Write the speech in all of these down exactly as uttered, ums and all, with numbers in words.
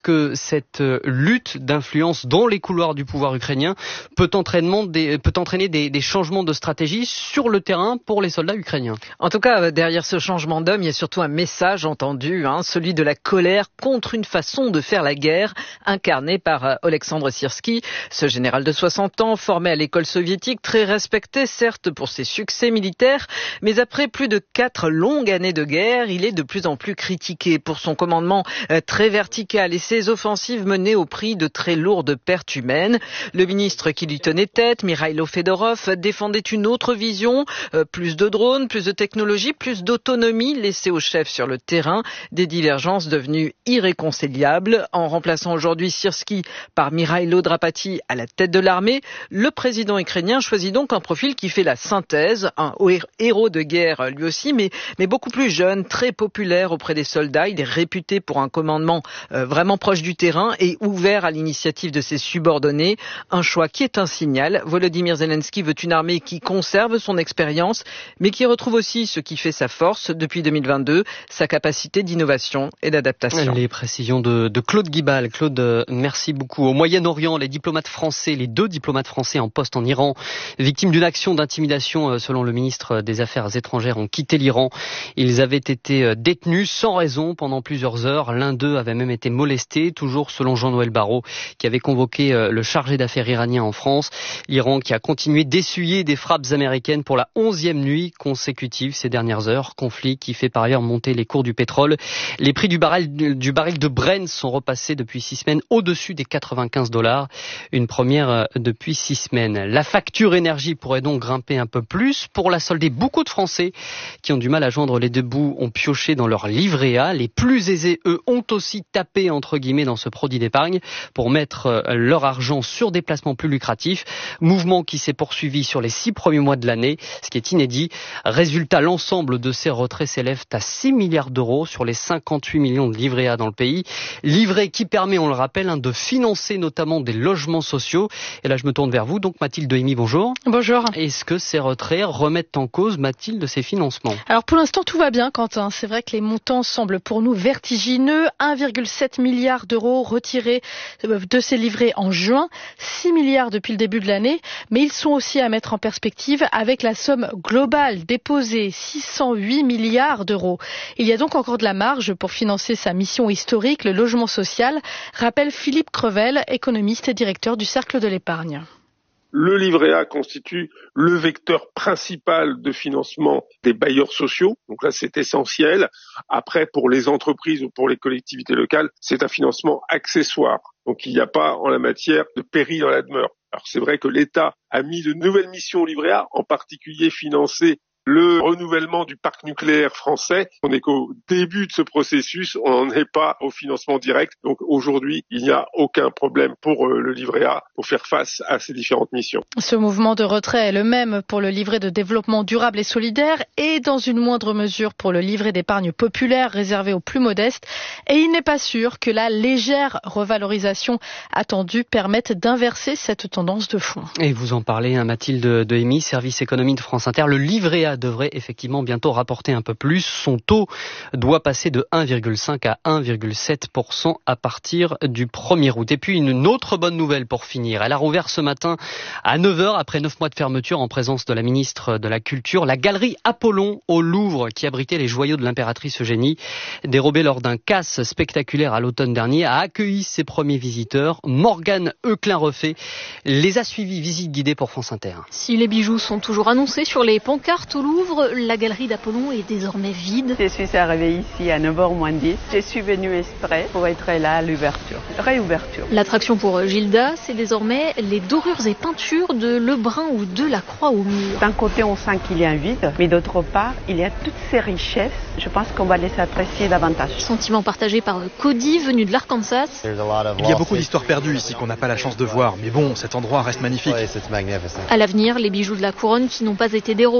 que cette lutte d'influence dans les couloirs du pouvoir ukrainien peut entraîner des, peut entraîner des, des changements de stratégie sur le terrain pour les soldats ukrainiens. En tout cas, derrière ce changement d'homme, il y a surtout un message entendu, hein, celui de la colère contre une façon de faire la guerre, incarné par Oleksandr Syrski. Ce général de soixante ans, formé à l'école soviétique, très respecté certes pour ses succès militaires, mais après plus de quatre longues années de guerre, il est de plus en plus critiqué pour son commandement très vertical et ses offensives menées au prix de très lourdes pertes humaines. Le ministre qui lui tenait tête, Mikhailo Fedorov, défendait une autre vision, euh, plus de drones, plus de technologie, plus d'autonomie laissée aux chefs sur le terrain, des divergences devenues irréconciliables. En remplaçant aujourd'hui Syrski par Mikhailo Drapati à la tête de l'armée, le président ukrainien choisit donc un profil qui fait la synthèse, un héros de guerre lui aussi, mais, mais beaucoup plus jeune, très populaire auprès des soldats. Il est réputé pour un commandement euh, vraiment proche du terrain et ouvert à l'initiative de ses subordonnés. Un choix qui est un signal. Volodymyr Zelensky veut une armée qui conserve son expérience, mais qui retrouve aussi ce qui fait sa force depuis deux mille vingt-deux, sa capacité d'innovation et d'adaptation. Les précisions de, de Claude Guibal. Claude, merci beaucoup. Au Moyen-Orient, les diplomates français, les deux diplomates français en poste en Iran, victimes d'une action d'intimidation selon le ministre des Affaires étrangères, ont quitté l'Iran. Ils avaient été détenus sans raison pendant plusieurs heures. L'un d'eux avait même été molesté, toujours selon Jean-Noël Barrot, qui avait convoqué le chargé d'affaires iranien en France. L'Iran qui a continué d'essuyer des frappes américaines pour la onzième nuit consécutive ces dernières heures. Conflit qui fait par ailleurs monter les cours du pétrole. Les prix du baril, du baril de Brent sont repassés depuis six semaines au-dessus des quatre-vingt-quinze dollars. Une première depuis six semaines. La facture énergie pourrait donc grimper un peu plus. Pour la solder, beaucoup de Français qui ont du mal à joindre les deux bouts ont pioché dans leur livret A. Les plus aisés, eux, ont aussi tapé entre guillemets dans ce produit d'épargne pour mettre leur argent sur des placements plus lucratifs. Mouvement qui s'est poursuivi sur les six premiers mois de l'année, ce qui est inédit. Résultat, l'ensemble de ces retraits s'élève à six milliards d'euros sur les cinquante-huit millions de livrets A dans le pays. Livret qui permet, on le rappelle, hein, de financer notamment des logements sociaux. Et là, je me tourne vers vous. Donc, Mathilde Dehimi, bonjour. Bonjour. Est-ce que ces retraits remettent en cause, Mathilde, ces financements? Alors, pour l'instant, tout va bien, Quentin. C'est vrai que les montants semblent pour nous vertigineux. un virgule sept milliard d'euros retirés de ces livrets en juin. six milliards depuis le début de l'année. Mais ils sont aussi à mettre en perspective avec la somme globale déposée, six cent huit milliards d'euros. Il y a donc encore de la marge pour financer sa mission historique, le logement social, rappelle Philippe Crevel, économiste et directeur du Cercle de l'épargne. Le livret A constitue le vecteur principal de financement des bailleurs sociaux. Donc là, c'est essentiel. Après, pour les entreprises ou pour les collectivités locales, c'est un financement accessoire. Donc il n'y a pas en la matière de péril dans la demeure. Alors c'est vrai que l'État a mis de nouvelles missions au livret A, en particulier financer le renouvellement du parc nucléaire français. On n'est qu'au début de ce processus, on n'en est pas au financement direct. Donc aujourd'hui, il n'y a aucun problème pour le livret A pour faire face à ces différentes missions. Ce mouvement de retrait est le même pour le livret de développement durable et solidaire et dans une moindre mesure pour le livret d'épargne populaire réservé aux plus modestes. Et il n'est pas sûr que la légère revalorisation attendue permette d'inverser cette tendance de fond. Et vous en parlez, hein, Mathilde Dehimi, service économie de France Inter. Le livret A devrait effectivement bientôt rapporter un peu plus. Son taux doit passer de un virgule cinq à un virgule sept pour cent à partir du premier août. Et puis une autre bonne nouvelle pour finir. Elle a rouvert ce matin à neuf heures après neuf mois de fermeture en présence de la ministre de la Culture. La galerie Apollon au Louvre qui abritait les joyaux de l'impératrice Eugénie, dérobée lors d'un casse spectaculaire à l'automne dernier, a accueilli ses premiers visiteurs. Morgane Euclin-Refait les a suivis, visite guidée pour France Inter. Si les bijoux sont toujours annoncés sur les pancartes au Louvre, la galerie d'Apollon est désormais vide. Je suis arrivée ici à neuf heures moins dix. Je suis venue exprès pour être là à l'ouverture, réouverture. L'attraction pour Gilda, c'est désormais les dorures et peintures de Lebrun ou de la Croix au mur. D'un côté, on sent qu'il y a un vide, mais d'autre part, il y a toutes ces richesses. Je pense qu'on va les apprécier davantage. Sentiment partagé par Cody, venu de l'Arkansas. Il y a beaucoup d'histoires perdues ici qu'on n'a pas la chance de voir, mais bon, cet endroit reste magnifique. À l'avenir, les bijoux de la couronne qui n'ont pas été dérobés seront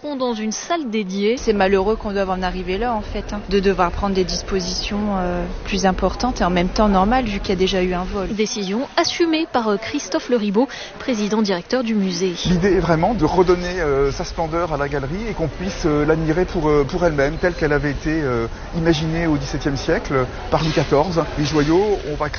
seront dans une salle dédiée. C'est malheureux qu'on doive en arriver là en fait, hein, de devoir prendre des dispositions euh, plus importantes et en même temps normales vu qu'il y a déjà eu un vol. Décision assumée par Christophe Leribaud, président directeur du musée. L'idée est vraiment de redonner euh, sa splendeur à la galerie et qu'on puisse euh, l'admirer pour, euh, pour elle-même, telle qu'elle avait été euh, imaginée au dix-septième siècle par Louis quatorze. Les joyaux, on va